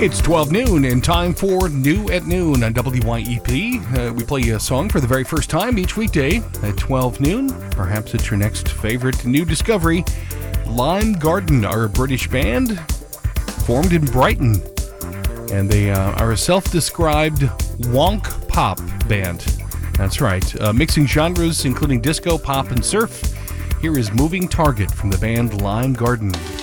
It's 12 noon and time for New at Noon on WYEP. We play a song for the very first time each weekday at 12 noon. Perhaps it's your next favorite new discovery. Lime Garden are a British band formed in Brighton, and they are a self-described wonk pop band. That's right, mixing genres including disco, pop, and surf. Here is Moving Target from the band Lime Garden.